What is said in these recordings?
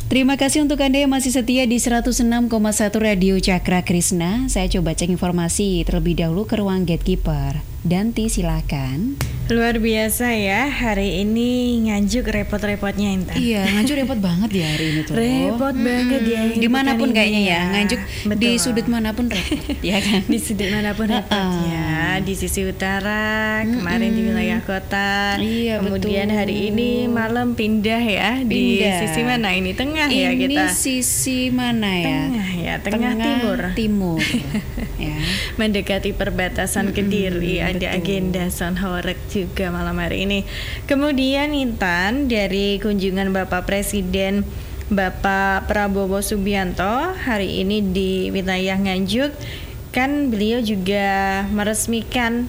Terima kasih untuk Anda yang masih setia di 106,1 Radio Cakra Krishna. Saya coba cek informasi terlebih dahulu ke ruang gatekeeper. Danti, silakan. Luar biasa ya, hari ini Nganjuk repot-repotnya Intan. Iya, Nganjuk repot banget ya hari ini tuh. Repot banget ya. Dimanapun kayaknya ya, Nganjuk betul. di sudut manapun repot, ya kan? Di sudut manapun repot ya. Di sisi utara, kemarin di wilayah kota. Iya, kemudian betul. hari ini malam pindah ya. Di sisi mana ini? Tengah ya kita. Ini sisi mana ya? Tengah ya, tengah timur. Timur. Ya. Mendekati perbatasan Kediri, ada agenda Sonhorek juga malam hari ini. Kemudian Intan, dari kunjungan Bapak Presiden Bapak Prabowo Subianto hari ini di wilayah Nganjuk, kan beliau juga meresmikan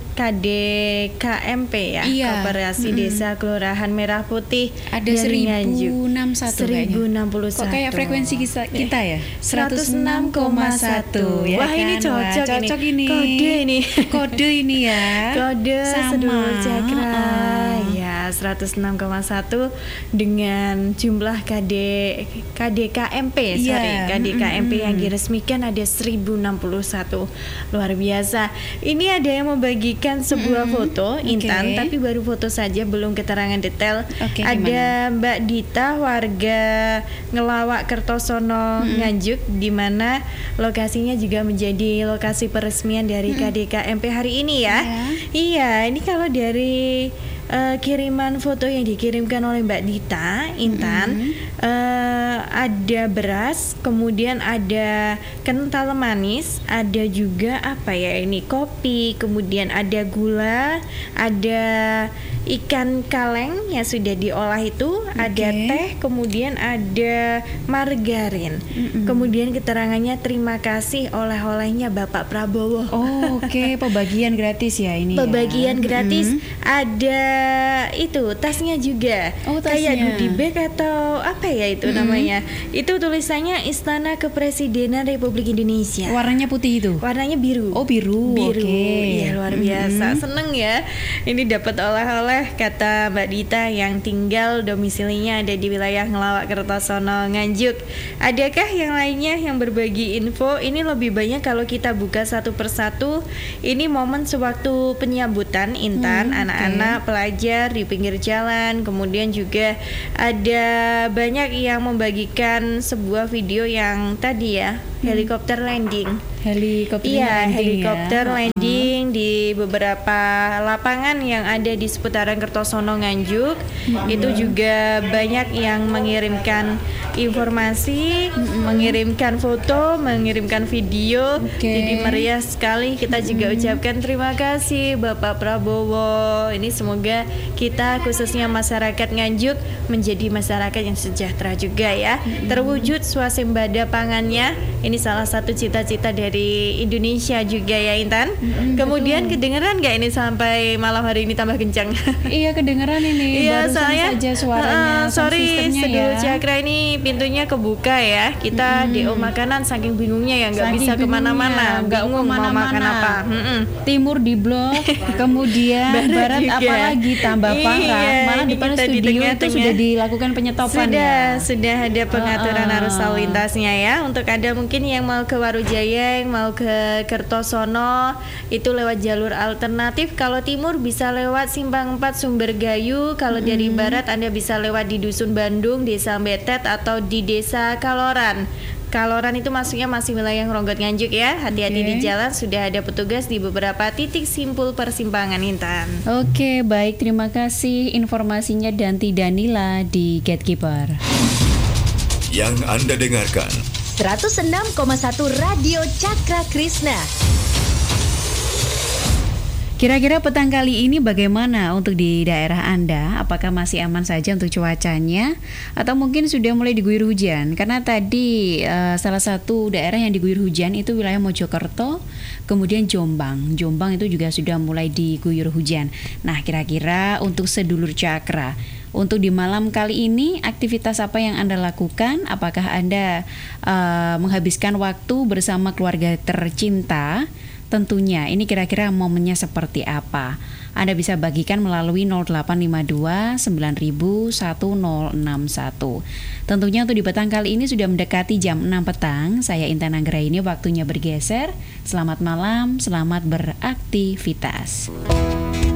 KDKMP ya, iya. Koperasi Desa Kelurahan Merah Putih. Ada 1061 1061. Kok kayak frekuensi kita ya? 106,1 ya. Wah, kan? ini cocok ini. Kode ini. Kode ini ya. Kode sama sedulur Cakra. Ya, 106,1 dengan jumlah KDKMP, KDKMP yang diresmikan ada 1061. Luar biasa. Ini ada yang membagikan sebuah foto Intan, tapi baru foto saja, belum keterangan detail. Ada gimana? Mbak Dita, warga Ngelawak Kertosono Nganjuk, di mana lokasinya juga menjadi lokasi peresmian dari KDKMP hari ini ya. Iya, ini kalau dari kiriman foto yang dikirimkan oleh Mbak Dita, Intan, ada beras, kemudian ada kental manis, ada juga apa ya ini, kopi, kemudian ada gula, ada ikan kaleng yang sudah diolah itu, ada teh, kemudian ada margarin. Kemudian keterangannya terima kasih oleh-olehnya Bapak Prabowo. Pembagian gratis ya ini. Pembagian gratis. Ada itu tasnya juga. Kayak goodie bag atau apa ya itu namanya. Itu tulisannya Istana Kepresidenan Republik Indonesia. Warnanya putih itu. Warnanya biru. Oh, biru. Iya, luar biasa. Seneng ya. Ini dapat oleh-oleh, kata Mbak Dita yang tinggal domisilinya ada di wilayah Ngelawak Kertosono Nganjuk. Adakah yang lainnya yang berbagi info? Ini lebih banyak kalau kita buka satu persatu. Ini momen sewaktu penyambutan Intan, anak-anak pelajar di pinggir jalan. Kemudian juga ada banyak yang membagikan sebuah video yang tadi ya, helikopter landing. Helikopter landing di beberapa lapangan yang ada di seputaran Kertosono Nganjuk. Itu juga banyak yang mengirimkan informasi, mengirimkan foto, mengirimkan video. Jadi meriah sekali. Kita juga ucapkan terima kasih Bapak Prabowo. Ini semoga kita khususnya masyarakat Nganjuk menjadi masyarakat yang sejahtera juga ya. Terwujud swasembada pangannya. Ini salah satu cita-cita dari Indonesia juga ya Intan. Kemudian kedengeran nggak ini sampai malam hari ini tambah kencang? Iya, kedengeran ini. Iya, soalnya saja suaranya. Sorry, Sedulur Cakra, ini pintunya kebuka ya. Kita DO makanan saking bingungnya ya, nggak bisa kemana-mana. Bingung mau makan apa. Timur di blok, kemudian barat apalagi tambah parah. Malah depan studio itu sudah dilakukan penyetopan. Sudah ada pengaturan arus lalu lintasnya ya. Untuk Anda mungkin yang mau ke Warujaya, yang mau ke Kertosono, itu lewat jalur alternatif. Kalau timur bisa lewat Simpang 4 Sumbergayu. Kalau dari barat Anda bisa lewat di Dusun Bandung, Desa Betet, atau di Desa Kaloran. Kaloran itu masuknya masih wilayah Ronggot Nganjuk ya. Hati-hati di jalan, sudah ada petugas di beberapa titik simpul persimpangan Intan. Oke, baik, terima kasih informasinya Danti Danila di Gatekeeper. Yang Anda dengarkan 106,1 Radio Cakra Krishna. Kira-kira petang kali ini bagaimana untuk di daerah Anda? Apakah masih aman saja untuk cuacanya? Atau mungkin sudah mulai diguyur hujan? Karena tadi salah satu daerah yang diguyur hujan itu wilayah Mojokerto, kemudian Jombang. Jombang itu juga sudah mulai diguyur hujan. Nah, kira-kira untuk sedulur Cakra, untuk di malam kali ini aktivitas apa yang Anda lakukan? Apakah Anda menghabiskan waktu bersama keluarga tercinta? Tentunya ini kira-kira momennya seperti apa? Anda bisa bagikan melalui 0852 9000 1061. Tentunya untuk di petang kali ini sudah mendekati jam 6 petang. Saya Intan Anggraini, waktunya bergeser. Selamat malam, selamat beraktivitas.